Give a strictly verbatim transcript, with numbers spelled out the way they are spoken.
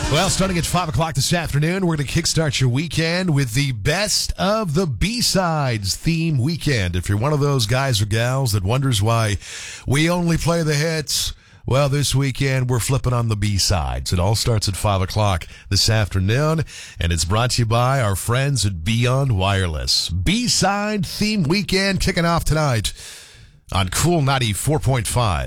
Well, starting at five o'clock this afternoon, we're going to kickstart your weekend with the Best of the B-Sides theme weekend. If you're one of those guys or gals that wonders why we only play the hits, well, this weekend we're flipping on the B-Sides. It all starts at five o'clock this afternoon, and it's brought to you by our friends at Beyond Wireless. B-Side theme weekend kicking off tonight on Cool ninety-four point five.